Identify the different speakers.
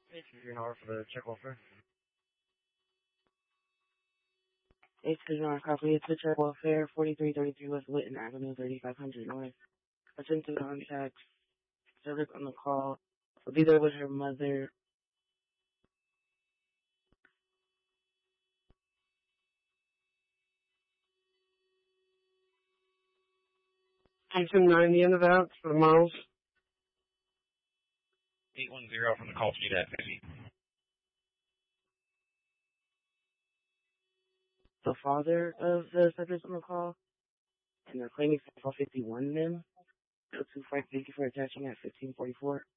Speaker 1: It's an hour for the check welfare.
Speaker 2: It's Dijon Copy. It's the check welfare, 4333 West Whitten Avenue, 3500 North. Attempt to contact service on the call. Will be there with her mother.
Speaker 1: Two-290 in the bounce for the miles.
Speaker 3: 810 from the call sheet at 50.
Speaker 2: The father of the subject on the call, and they're claiming 451 them. Go to Frank, thank you for attaching at 1544.